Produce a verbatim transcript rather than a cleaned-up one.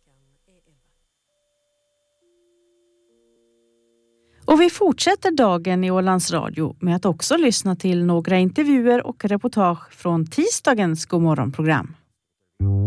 Och vi fortsätter dagen i Ålands Radio med att också lyssna till några intervjuer och reportage från tisdagens Godmorgonprogram.